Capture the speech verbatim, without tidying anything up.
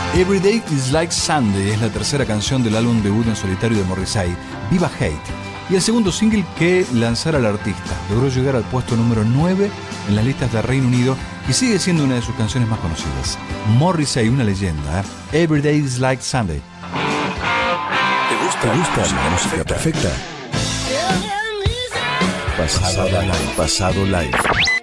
Every Day is Like Sunday es la tercera canción del álbum debut en solitario de Morrissey, Viva Hate, y el segundo single que lanzara el artista. Logró llegar al puesto número nueve en las listas de Reino Unido y sigue siendo una de sus canciones más conocidas. Morrissey, una leyenda, ¿eh? Every Day is Like Sunday. ¿Te gusta, ¿Te gusta la música perfecta? Pasado live, pasado live.